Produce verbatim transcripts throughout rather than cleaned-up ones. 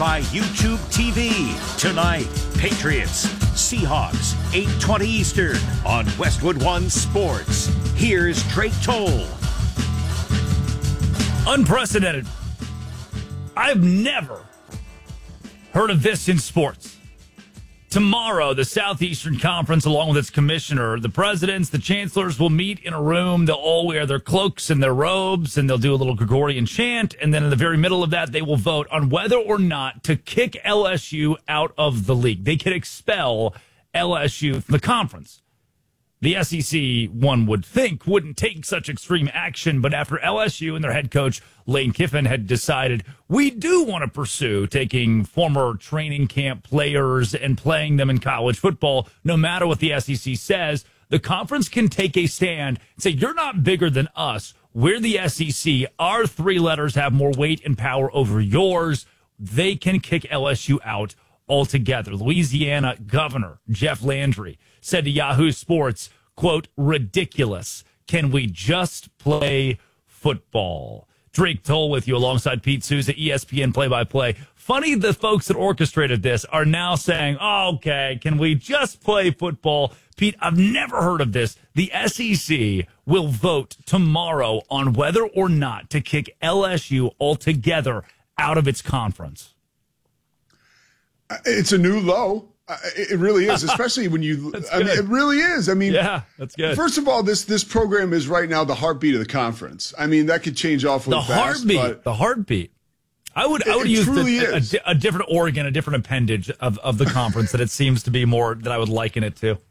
by YouTube T V. Tonight, Patriots, Seahawks, eight twenty Eastern on Westwood One Sports. Here's Drake Toll. Unprecedented. I've never heard of this in sports. Tomorrow, the Southeastern Conference, along with its commissioner, the presidents, the chancellors will meet in a room. They'll all wear their cloaks and their robes, and they'll do a little Gregorian chant. And then in the very middle of that, they will vote on whether or not to kick L S U out of the league. They can expel L S U from the conference. The S E C, one would think, wouldn't take such extreme action, but after L S U and their head coach, Lane Kiffin, had decided we do want to pursue taking former training camp players and playing them in college football, no matter what the S E C says, the conference can take a stand and say, you're not bigger than us. We're the S E C. Our three letters have more weight and power over yours. They can kick L S U out altogether. Louisiana Governor Jeff Landry said to Yahoo Sports, quote, ridiculous. Can we just play football? Drake Toll with you alongside Pete Souza, E S P N play-by-play. Funny the folks that orchestrated this are now saying, oh, okay, can we just play football? Pete, I've never heard of this. The S E C will vote tomorrow on whether or not to kick L S U altogether out of its conference. It's a new low. It really is, especially when you. I mean, it really is. I mean, yeah, that's good. First of all, this this program is right now the heartbeat of the conference. I mean, that could change awfully the fast. Heartbeat, but the heartbeat. I would I would it use truly the, a, a different organ, a different appendage of, of the conference that it seems to be more that I would liken it to.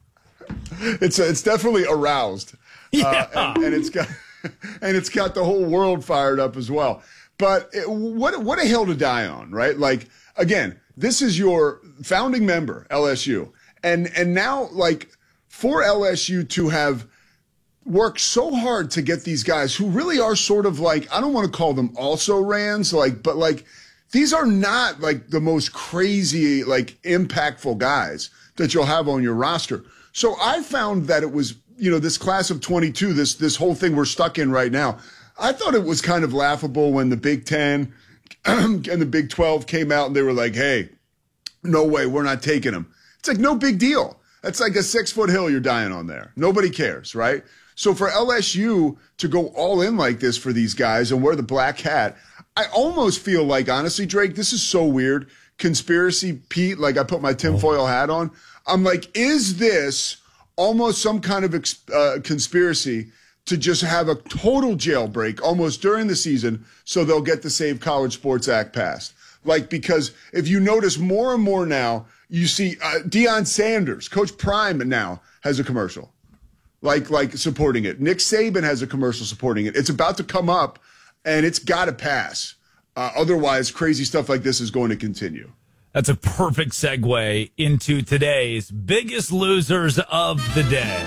It's it's definitely aroused, yeah, uh, and, and it's got and it's got the whole world fired up as well. But it, what what a hill to die on, right? Like again, this is your founding member, L S U. And and now, like, for L S U to have worked so hard to get these guys who really are sort of like, I don't want to call them also-rans, like, but like, these are not like the most crazy, like, impactful guys that you'll have on your roster. So I found that it was, you know, this class of twenty-two, this this whole thing we're stuck in right now. I thought it was kind of laughable when the Big Ten and the Big twelve came out and they were like, hey, no way, we're not taking them. It's like no big deal. That's like a six-foot hill you're dying on there. Nobody cares, right? So for L S U to go all in like this for these guys and wear the black hat, I almost feel like, honestly, Drake, this is so weird. Conspiracy Pete, like I put my tinfoil hat on. I'm like, is this almost some kind of uh, conspiracy to just have a total jailbreak almost during the season so they'll get the Save College Sports Act passed? Like, because if you notice more and more now, you see uh, Deion Sanders, Coach Prime now has a commercial, like like supporting it. Nick Saban has a commercial supporting it. It's about to come up, and it's got to pass. Uh, otherwise, crazy stuff like this is going to continue. That's a perfect segue into today's biggest losers of the day.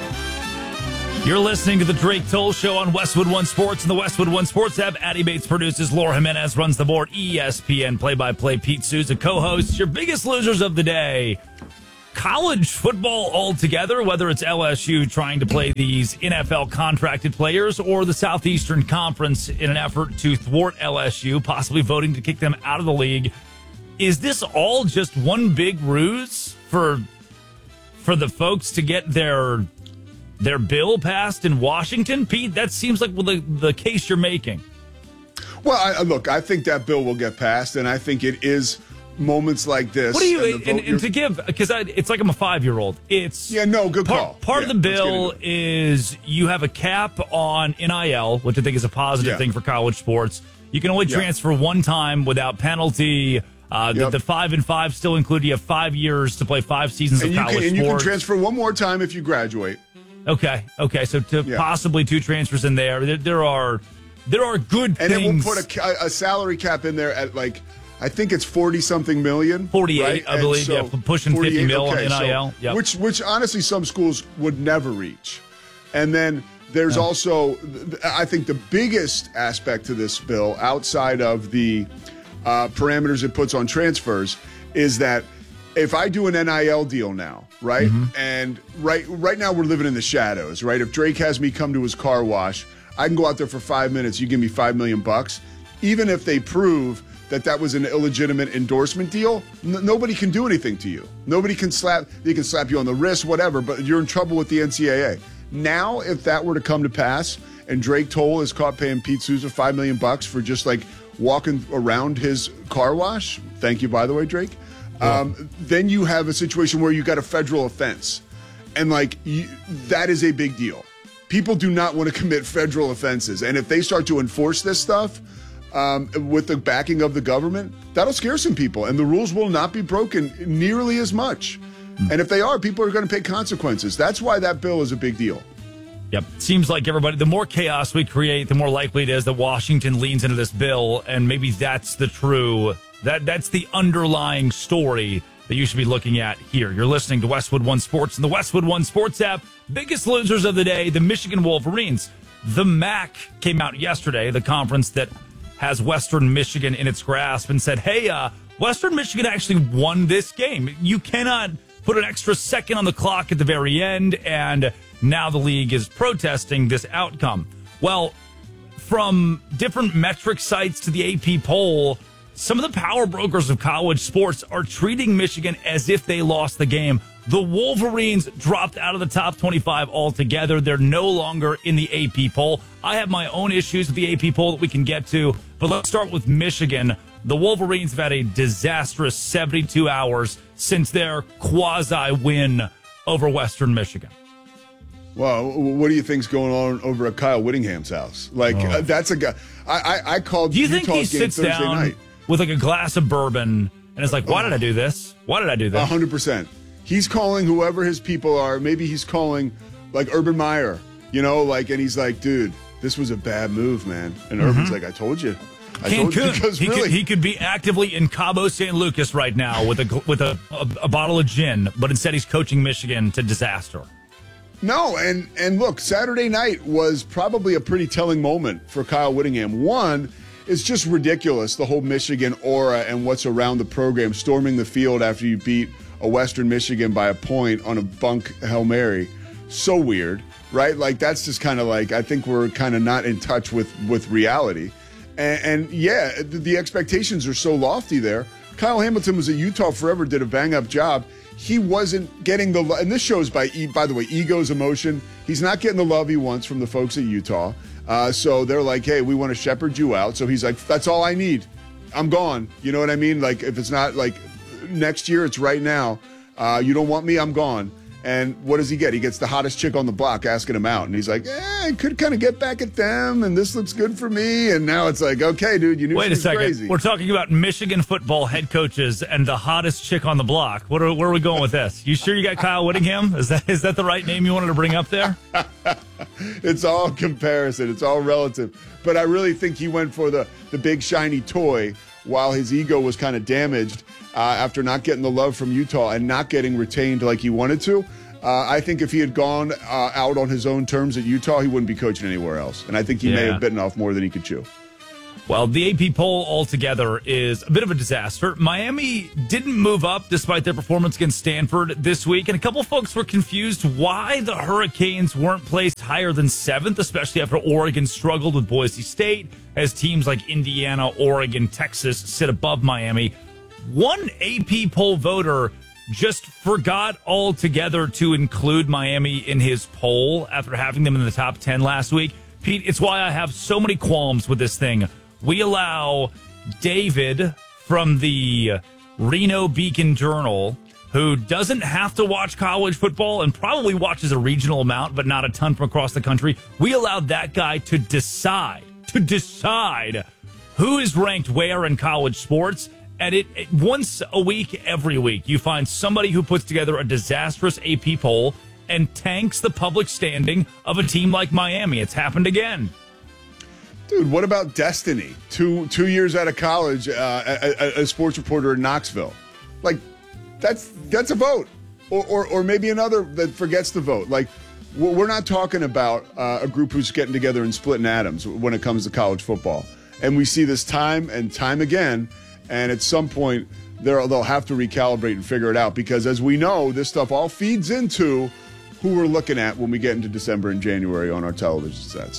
You're listening to the Drake Toll Show on Westwood One Sports and the Westwood One Sports app. Addie Bates produces. Laura Jimenez runs the board. E S P N play-by-play. Pete Souza co-hosts. Your biggest losers of the day. College football altogether, whether it's L S U trying to play these N F L contracted players or the Southeastern Conference in an effort to thwart L S U, possibly voting to kick them out of the league. Is this all just one big ruse for for the folks to get their... their bill passed in Washington? Pete, that seems like the, the case you're making. Well, I, look, I think that bill will get passed, and I think it is moments like this. What do you, and, and, and to give, because it's like I'm a five-year-old. It's Yeah, no, good part, call. Part yeah, of the bill is you have a cap on N I L, which I think is a positive yeah. thing for college sports. You can only yeah. transfer one time without penalty. Uh, yep. the, the five and five still include you have five years to play five seasons and of you college can, and sports. you can transfer one more time if you graduate. Okay, okay, so to yeah. possibly two transfers in there. There, there are there are good and things. And then we'll put a, a salary cap in there at like, I think it's forty-something million. forty-eight, right? I believe, so yeah, pushing fifty mil okay, on N I L. So, yep. Which, which honestly some schools would never reach. And then there's yeah. also, I think the biggest aspect to this bill outside of the uh, parameters it puts on transfers is that if I do an N I L deal now, right? Mm-hmm. And right right now we're living in the shadows, right? If Drake has me come to his car wash, I can go out there for five minutes. You give me five million bucks. Even if they prove that that was an illegitimate endorsement deal, n- nobody can do anything to you. Nobody can slap, they can slap you on the wrist, whatever, but you're in trouble with the N C double A. Now, if that were to come to pass and Drake Toll is caught paying Pete Souza five million bucks for just like walking around his car wash, thank you, by the way, Drake, yeah. um, then you have a situation where you got a federal offense. And like you, that is a big deal. People do not want to commit federal offenses. And if they start to enforce this stuff um, with the backing of the government, that'll scare some people. And the rules will not be broken nearly as much. Mm. And if they are, people are going to pay consequences. That's why that bill is a big deal. Yep. Seems like everybody, the more chaos we create, the more likely it is that Washington leans into this bill. And maybe that's the true, that that's the underlying story that you should be looking at here. You're listening to Westwood One Sports and the Westwood One Sports app. Biggest losers of the day, the Michigan Wolverines. The M A C came out yesterday, the conference that has Western Michigan in its grasp, and said, hey, uh, Western Michigan actually won this game. You cannot put an extra second on the clock at the very end, and now the league is protesting this outcome. Well, from different metric sites to the A P poll, some of the power brokers of college sports are treating Michigan as if they lost the game. The Wolverines dropped out of the top twenty-five altogether. They're no longer in the A P poll. I have my own issues with the A P poll that we can get to, but let's start with Michigan. The Wolverines have had a disastrous seventy-two hours since their quasi-win over Western Michigan. Well, what do you think's going on over at Kyle Whittingham's house? Like, oh. uh, that's a guy. I, I, I called do you Utah's think he game sits Thursday down night with like a glass of bourbon and is like, why did I do this? Why did I do this? A hundred percent. He's calling whoever his people are. Maybe he's calling like Urban Meyer, you know, like, and he's like, dude, this was a bad move, man. And mm-hmm. Urban's like, I told you. I Cancun. told you because he, really, could, he could be actively in Cabo San Lucas right now with a with a, a, a bottle of gin, but instead he's coaching Michigan to disaster. No, and and look, Saturday night was probably a pretty telling moment for Kyle Whittingham. One, it's just ridiculous, the whole Michigan aura and what's around the program, storming the field after you beat a Western Michigan by a point on a bunk Hail Mary. So weird, right? Like, that's just kind of like, I think we're kind of not in touch with, with reality. And, and yeah, the, the expectations are so lofty there. Kyle Hamilton was at Utah forever, did a bang-up job. He wasn't getting the – and this shows, by by the way, ego's emotion. He's not getting the love he wants from the folks at Utah. Uh, so they're like, hey, we want to shepherd you out. So he's like, that's all I need. I'm gone. You know what I mean? Like, if it's not like next year, it's right now. Uh, you don't want me, I'm gone. And what does he get? He gets the hottest chick on the block asking him out. And he's like, eh, I could kind of get back at them, and this looks good for me. And now it's like, okay, dude, you knew Wait she a was second. crazy. We're talking about Michigan football head coaches and the hottest chick on the block. What are, where are we going with this? You sure you got Kyle Whittingham? Is that is that the right name you wanted to bring up there? It's all comparison. It's all relative. But I really think he went for the, the big, shiny toy while his ego was kind of damaged uh, after not getting the love from Utah and not getting retained like he wanted to. Uh, I think if he had gone uh, out on his own terms at Utah, he wouldn't be coaching anywhere else. And I think he yeah. may have bitten off more than he could chew. Well, the A P poll altogether is a bit of a disaster. Miami didn't move up despite their performance against Stanford this week. And a couple folks were confused why the Hurricanes weren't placed higher than seventh, especially after Oregon struggled with Boise State, as teams like Indiana, Oregon, Texas sit above Miami. One A P poll voter just forgot altogether to include Miami in his poll after having them in the top ten last week. Pete, it's why I have so many qualms with this thing. We allow David from the Reno Beacon Journal, who doesn't have to watch college football and probably watches a regional amount, but not a ton from across the country. We allowed that guy to decide, to decide who is ranked where in college sports. And it, it once a week, every week, you find somebody who puts together a disastrous A P poll and tanks the public standing of a team like Miami. It's happened again. Dude, what about Destiny? Two two years out of college, uh, a, a, a sports reporter in Knoxville. Like, that's that's a vote. Or, or, or maybe another that forgets to vote. Like, we're not talking about uh, a group who's getting together and splitting atoms when it comes to college football. And we see this time and time again. And at some point, they'll have to recalibrate and figure it out because, as we know, this stuff all feeds into who we're looking at when we get into December and January on our television sets.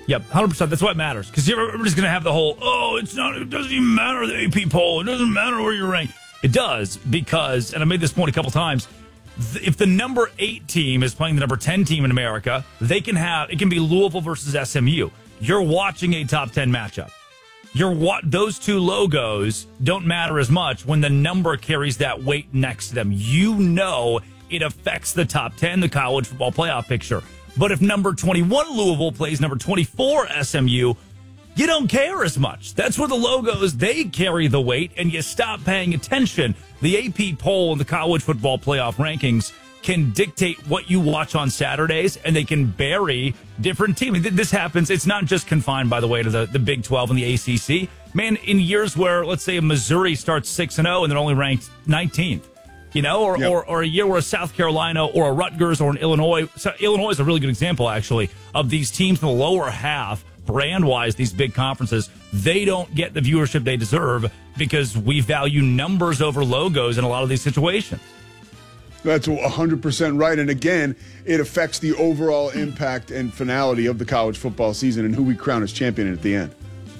Yep, one hundred percent. That's what matters. Because everybody's going to have the whole, oh, it's not, it doesn't even matter, the A P poll. It doesn't matter where you're ranked. It does because, and I made this point a couple times, th- if the number eight team is playing the number ten team in America, they can have, it can be Louisville versus S M U. You're watching a top ten matchup. You're wa- Those two logos don't matter as much when the number carries that weight next to them. You know it affects the top ten, the college football playoff picture. But if number twenty-one Louisville plays number twenty-four S M U, you don't care as much. That's where the logos, they carry the weight, and you stop paying attention. The A P poll and the college football playoff rankings can dictate what you watch on Saturdays, and they can bury different teams. This happens. It's not just confined, by the way, to the, the Big twelve and the A C C. Man, in years where, let's say, Missouri starts six and oh and they're only ranked nineteenth, you know, or, yep. or, or a year where a South Carolina or a Rutgers or an Illinois. So Illinois is a really good example, actually, of these teams in the lower half, brand-wise, these big conferences. They don't get the viewership they deserve because we value numbers over logos in a lot of these situations. That's one hundred percent right. And again, it affects the overall impact and finality of the college football season and who we crown as champion at the end.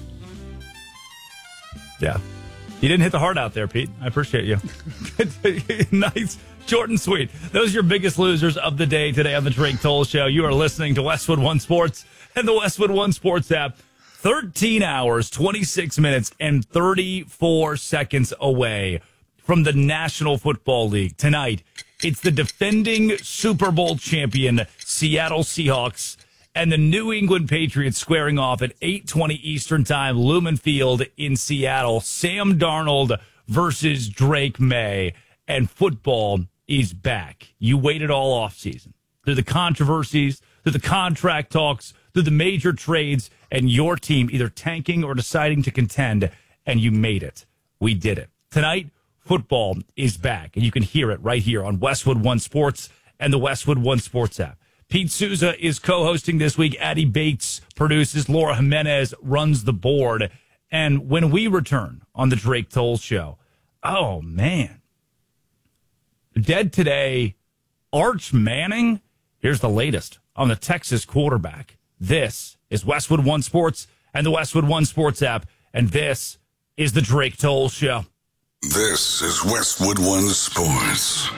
Yeah. You didn't hit the heart out there, Pete. I appreciate you. Nice. Short and sweet. Those are your biggest losers of the day today on the Drake Toll Show. You are listening to Westwood One Sports and the Westwood One Sports app. thirteen hours, twenty-six minutes, and thirty-four seconds away from the National Football League. Tonight, it's the defending Super Bowl champion Seattle Seahawks and the New England Patriots squaring off at eight twenty Eastern Time, Lumen Field in Seattle. Sam Darnold versus Drake May, and football is back. You waited all offseason through the controversies, through the contract talks, through the major trades, and your team either tanking or deciding to contend, and you made it. We did it. Tonight, football is back, and you can hear it right here on Westwood One Sports and the Westwood One Sports app. Pete Souza is co-hosting this week. Addie Bates produces. Laura Jimenez runs the board. And when we return on the Drake Toll Show, oh, man. Dead today, Arch Manning. Here's the latest on the Texas quarterback. This is Westwood One Sports and the Westwood One Sports app, and this is the Drake Toll Show. This is Westwood One Sports.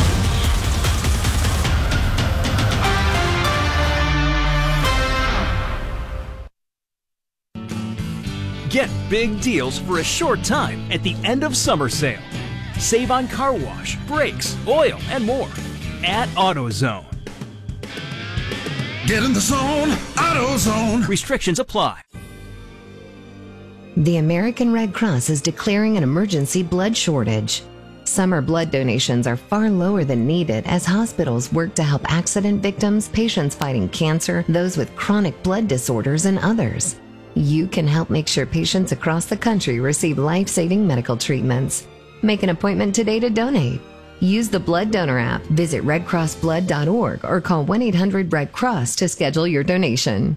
Get big deals for a short time at the end of summer sale. Save on car wash, brakes, oil, and more at AutoZone. Get in the zone, AutoZone. Restrictions apply. The American Red Cross is declaring an emergency blood shortage. Summer blood donations are far lower than needed as hospitals work to help accident victims, patients fighting cancer, those with chronic blood disorders, and others. You can help make sure patients across the country receive life-saving medical treatments. Make an appointment today to donate. Use the Blood Donor app, visit red cross blood dot org, or call one eight hundred red cross to schedule your donation.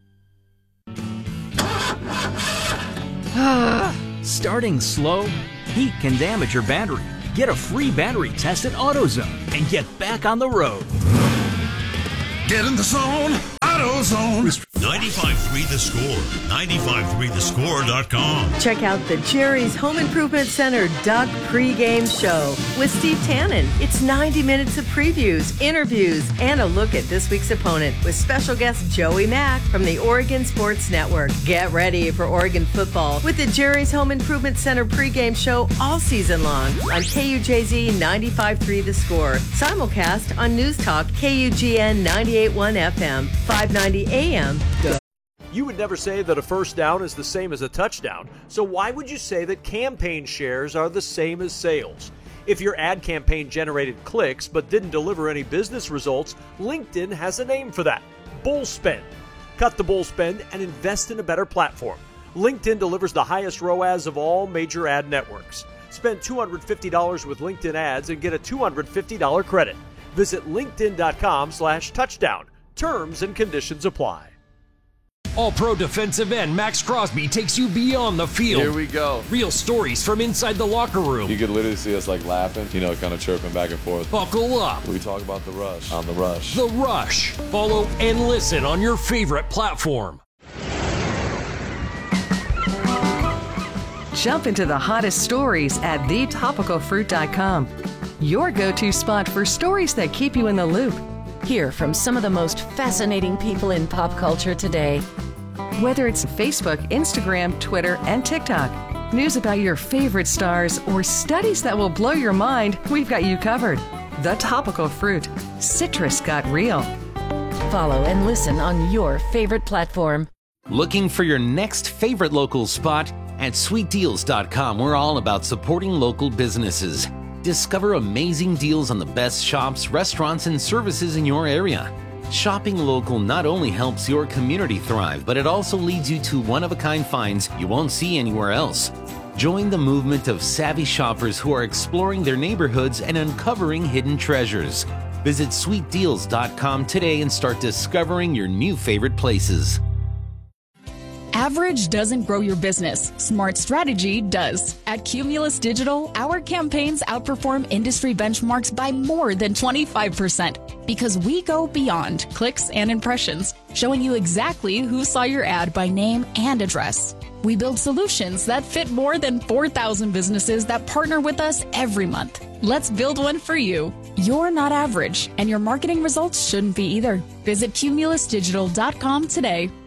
Starting slow? Heat can damage your battery. Get a free battery test at AutoZone and get back on the road. Get in the zone, AutoZone. ninety-five point three The Score, ninety-five point three the score dot com. Check out the Jerry's Home Improvement Center Duck pregame show with Steve Tannen. It's ninety minutes of previews, interviews, and a look at this week's opponent with special guest Joey Mack from the Oregon Sports Network. Get ready for Oregon football with the Jerry's Home Improvement Center pregame show all season long on K U J Z ninety-five point three The Score. Simulcast on News Talk K U G N ninety-eight point one F M, five ninety A M. Go. You would never say that a first down is the same as a touchdown, so why would you say that campaign shares are the same as sales? If your ad campaign generated clicks but didn't deliver any business results, LinkedIn has a name for that: bull spend. Cut the bull spend and invest in a better platform. LinkedIn delivers the highest R O A S of all major ad networks. Spend two hundred fifty dollars with LinkedIn ads and get a two hundred fifty dollars credit. Visit linkedin.com slash touchdown. Terms and conditions apply. All-Pro defensive end Max Crosby takes you beyond the field. Here we go. Real stories from inside the locker room. You could literally see us like laughing, you know, kind of chirping back and forth. Buckle up. We talk about The Rush on The Rush. The Rush. Follow and listen on your favorite platform. Jump into the hottest stories at the topical fruit dot com. Your go-to spot for stories that keep you in the loop. Hear from some of the most fascinating people in pop culture today. Whether it's Facebook, Instagram, Twitter, and TikTok, news about your favorite stars, or studies that will blow your mind, we've got you covered. The Topical Fruit. Citrus got real. Follow and listen on your favorite platform. Looking for your next favorite local spot? At sweet deals dot com, we're all about supporting local businesses. Discover amazing deals on the best shops, restaurants, and services in your area. Shopping local not only helps your community thrive, but it also leads you to one-of-a-kind finds you won't see anywhere else. Join the movement of savvy shoppers who are exploring their neighborhoods and uncovering hidden treasures. Visit sweet deals dot com today and start discovering your new favorite places. Average doesn't grow your business. Smart strategy does. At Cumulus Digital, our campaigns outperform industry benchmarks by more than twenty-five percent because we go beyond clicks and impressions, showing you exactly who saw your ad by name and address. We build solutions that fit more than four thousand businesses that partner with us every month. Let's build one for you. You're not average, and your marketing results shouldn't be either. Visit Cumulus Digital dot com today.